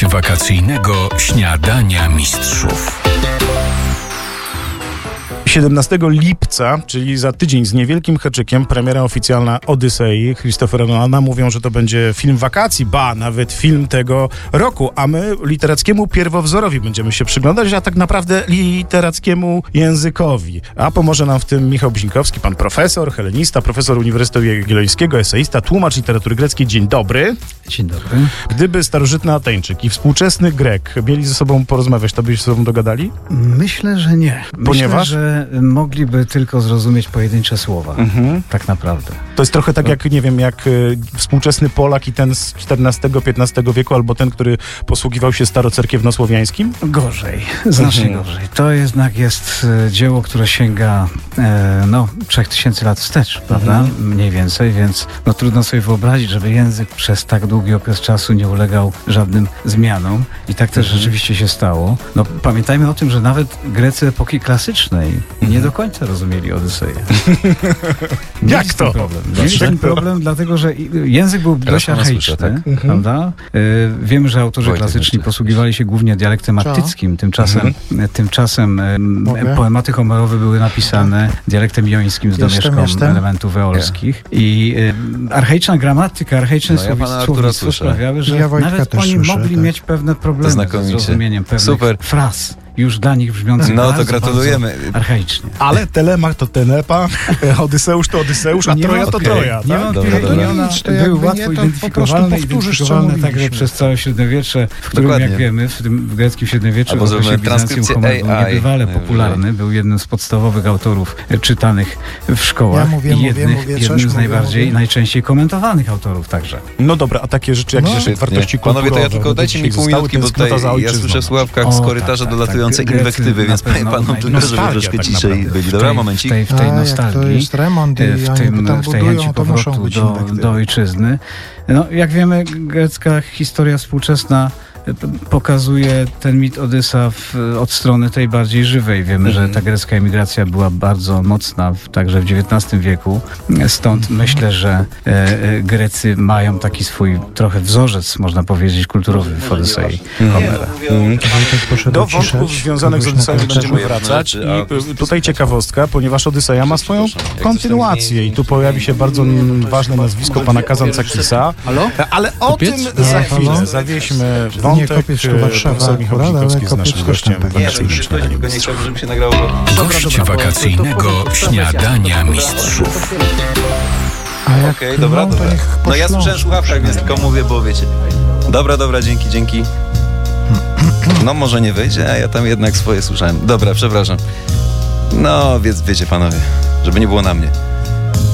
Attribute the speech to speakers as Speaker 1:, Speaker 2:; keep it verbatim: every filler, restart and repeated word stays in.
Speaker 1: Gość wakacyjnego śniadania mistrzów.
Speaker 2: siedemnastego lipca, czyli za tydzień z niewielkim haczykiem, premiera oficjalna Odysei Christophera Nolana. Mówią, że to będzie film wakacji, ba, nawet film tego roku, a my literackiemu pierwowzorowi będziemy się przyglądać, a tak naprawdę literackiemu językowi. A pomoże nam w tym Michał Bzinkowski, pan profesor, helenista, profesor Uniwersytetu Jagiellońskiego, eseista, tłumacz literatury greckiej. Dzień dobry.
Speaker 3: Dzień dobry.
Speaker 2: Gdyby starożytny Ateńczyk i współczesny Grek mieli ze sobą porozmawiać, to by się ze sobą dogadali?
Speaker 3: Myślę, że nie.
Speaker 2: Ponieważ?
Speaker 3: Myślę, że mogliby tylko zrozumieć pojedyncze słowa.
Speaker 2: Mhm.
Speaker 3: Tak naprawdę.
Speaker 2: To jest trochę tak jak, nie wiem, jak y, współczesny Polak i ten z czternastego piętnastego wieku, albo ten, który posługiwał się starocerkiewnosłowiańskim?
Speaker 3: Gorzej. Znacznie
Speaker 2: Mhm.
Speaker 3: gorzej. To jednak jest e, dzieło, które sięga e, no, trzech tysięcy lat wstecz, prawda?
Speaker 2: Mhm.
Speaker 3: Mniej więcej, więc no, trudno sobie wyobrazić, żeby język przez tak długi okres czasu nie ulegał żadnym zmianom. I tak też
Speaker 2: Mhm.
Speaker 3: rzeczywiście się stało. No, pamiętajmy o tym, że nawet Grecy epoki klasycznej nie do końca rozumieli Odyseję.
Speaker 2: Jak to?
Speaker 3: Problem. Mieli ten problem, dlatego że język był
Speaker 4: Teraz
Speaker 3: dość
Speaker 4: pana
Speaker 3: archaiczny,
Speaker 4: słyszę, tak?
Speaker 3: prawda? Y, wiemy, że autorzy
Speaker 4: Wojtek
Speaker 3: klasyczni
Speaker 4: jeszcze.
Speaker 3: posługiwali się głównie dialektem attyckim. Tymczasem,
Speaker 2: Mhm.
Speaker 3: tymczasem y,
Speaker 5: Mogę?
Speaker 3: poematy Homerowe były napisane dialektem jońskim z
Speaker 5: Jestem,
Speaker 3: domieszką
Speaker 5: jestem.
Speaker 3: elementów eolskich. I y, archaiczna gramatyka, archaiczne
Speaker 4: No, ja pana
Speaker 3: słowic-
Speaker 4: Artura
Speaker 3: słownictwo
Speaker 4: słyszę.
Speaker 3: sprawiały, że
Speaker 5: Ja Wojtka
Speaker 3: nawet
Speaker 5: też
Speaker 3: oni
Speaker 5: słyszę,
Speaker 3: mogli
Speaker 5: tak.
Speaker 3: mieć pewne problemy ze
Speaker 4: znakomicie.
Speaker 3: zrozumieniem pewnych
Speaker 4: Super.
Speaker 3: fraz, już dla nich brzmiących
Speaker 4: No to
Speaker 3: bardzo,
Speaker 4: gratulujemy.
Speaker 3: bardzo archaicznie.
Speaker 2: Ale Telemach to Telepa, Odyseusz to Odyseusz, a
Speaker 3: Nie
Speaker 2: Troja to
Speaker 3: ma-
Speaker 2: Troja.
Speaker 3: Nie
Speaker 2: tak?
Speaker 3: mam
Speaker 4: Dobra, dobra.
Speaker 3: ona
Speaker 5: Nic, to
Speaker 3: były
Speaker 5: jakby
Speaker 3: łatwo
Speaker 5: nie, to po
Speaker 3: identyfikowalne,
Speaker 5: prostu powtórzysz, co
Speaker 3: identyfikowalne także
Speaker 5: mówiliśmy.
Speaker 3: przez całe średniowiecze, w którym,
Speaker 4: Dokładnie.
Speaker 3: jak wiemy, w tym w greckim średniowieczu,
Speaker 4: Albo
Speaker 3: w okresie
Speaker 4: zrobimy
Speaker 3: Bizancjum
Speaker 4: transkrypcję
Speaker 3: Homer był
Speaker 4: A I.
Speaker 3: niebywale
Speaker 4: Najwyżej.
Speaker 3: popularny, był jednym z podstawowych autorów e, czytanych w szkołach
Speaker 5: Ja mówię,
Speaker 3: i
Speaker 5: mówię,
Speaker 3: jednych,
Speaker 5: mówię coś,
Speaker 3: jednym z
Speaker 5: mówię,
Speaker 3: najbardziej,
Speaker 5: mówię.
Speaker 3: najczęściej komentowanych autorów także.
Speaker 2: No dobra, a takie rzeczy jak
Speaker 5: No.
Speaker 2: jeszcze wartości kulturowe.
Speaker 4: Panowie, to ja tylko
Speaker 2: bo
Speaker 4: dajcie mi
Speaker 2: dzisiaj
Speaker 4: pół
Speaker 2: zostały
Speaker 4: minutki, bo
Speaker 2: tęsknota
Speaker 4: tutaj
Speaker 2: za
Speaker 4: ja
Speaker 2: ojczyzną.
Speaker 4: słyszę w słuchawkach
Speaker 3: O,
Speaker 4: z
Speaker 3: tak,
Speaker 4: korytarza
Speaker 3: tak,
Speaker 4: dolatujące
Speaker 3: tak.
Speaker 4: inwektywy,
Speaker 3: Grecy
Speaker 4: więc
Speaker 3: na pewno
Speaker 4: panom
Speaker 3: naj-
Speaker 4: tylko, żeby
Speaker 2: nostalgia
Speaker 4: troszkę
Speaker 2: tak
Speaker 4: ciszej
Speaker 2: naprawdę.
Speaker 4: byli.
Speaker 3: W
Speaker 4: Dobra,
Speaker 3: tej, w
Speaker 4: momencik.
Speaker 3: tej, w tej
Speaker 5: A, jak
Speaker 3: nostalgii,
Speaker 5: to jest remont i
Speaker 3: e, w
Speaker 5: oni
Speaker 3: tym,
Speaker 5: tam
Speaker 3: w tej
Speaker 5: budują,
Speaker 3: chęci
Speaker 5: to muszą
Speaker 3: powrotu
Speaker 5: być
Speaker 3: do,
Speaker 5: inwektywy.
Speaker 3: do ojczyzny. No, jak wiemy, grecka historia współczesna e, p- pokazuje ten mit Odysa w, od strony tej bardziej żywej. Wiemy,
Speaker 4: Mhm.
Speaker 3: że ta grecka emigracja była bardzo mocna w, także w dziewiętnastym wieku. Stąd myślę, że e, e, Grecy mają taki swój trochę wzorzec, można powiedzieć, kulturowy w Odysei Homera.
Speaker 5: Wojtek poszedł
Speaker 2: Do
Speaker 5: ciszeć.
Speaker 2: wątków związanych z
Speaker 5: Kogoś na
Speaker 2: Odyseją
Speaker 5: końcu.
Speaker 2: będziemy wracać i y, tutaj ciekawostka, ponieważ Odyseja ma swoją kontynuację i tu pojawi się bardzo mm, ważne nazwisko pana Kazantzakisa. Ale o tym za chwilę.
Speaker 5: Halo?
Speaker 2: Zawieźmy
Speaker 5: Nie
Speaker 2: wątek.
Speaker 5: kopiec to
Speaker 2: y,
Speaker 5: Warszawa
Speaker 2: Profesor Michał
Speaker 5: akurat, ale
Speaker 2: Bzinkowski jest
Speaker 5: kopiec
Speaker 2: naszym
Speaker 5: też
Speaker 2: gościem
Speaker 5: tam
Speaker 2: w
Speaker 5: pewnie.
Speaker 2: wakacyjnym śniadaniu
Speaker 4: Go nie
Speaker 2: mistrzów.
Speaker 4: chciałbym, żeby się nagrało.
Speaker 1: Gość wakacyjnego śniadania mistrzów.
Speaker 5: A jak
Speaker 4: Okej, dobra,
Speaker 5: no, to
Speaker 4: dobra.
Speaker 5: niech
Speaker 4: No ja
Speaker 5: poślą.
Speaker 4: słyszałem w słuchawkach, więc tylko mówię, bo wiecie. Dobra, dobra, dzięki, dzięki. No może nie wyjdzie, a ja tam jednak swoje słyszałem. Dobra, przepraszam. No, więc wiecie panowie, żeby nie było na mnie.